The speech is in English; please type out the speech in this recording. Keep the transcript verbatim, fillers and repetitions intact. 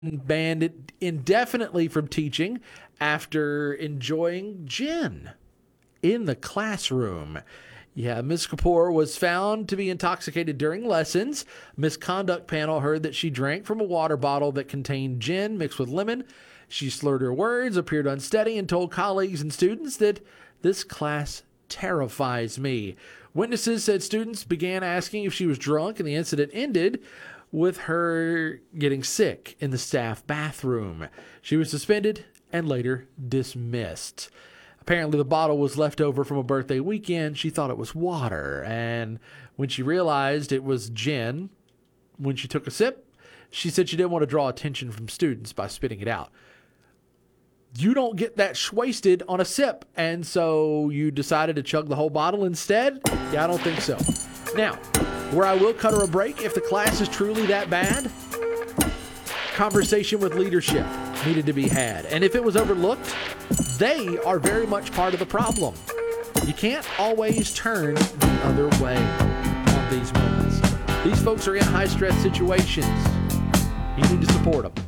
banned indefinitely from teaching after enjoying gin in the classroom. Yeah, Miz Kapoor was found to be intoxicated during lessons. Misconduct panel heard that she drank from a water bottle that contained gin mixed with lemon. She slurred her words, appeared unsteady, and told colleagues and students that this class terrifies me. Witnesses said students began asking if she was drunk, and the incident ended with her getting sick in the staff bathroom. She was suspended and later dismissed. Apparently, the bottle was left over from a birthday weekend. She thought it was water, and when she realized it was gin, when she took a sip, she said she didn't want to draw attention from students by spitting it out. You don't get that wasted on a sip, and so you decided to chug the whole bottle instead? Yeah, I don't think so. Now, where I will cut her a break, if the class is truly that bad, conversation with leadership needed to be had. And if it was overlooked, they are very much part of the problem. You can't always turn the other way on these moments. These folks are in high-stress situations. You need to support them.